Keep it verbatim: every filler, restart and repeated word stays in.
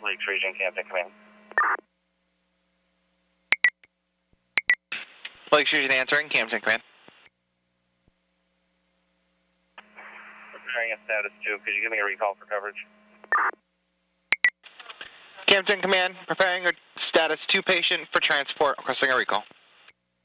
Lakes Region, Camden Command. Lakes Region answering, Camden Command. Preparing a status two. Could you give me a recall for coverage? Camden Command, preparing a status two patient for transport, requesting a recall.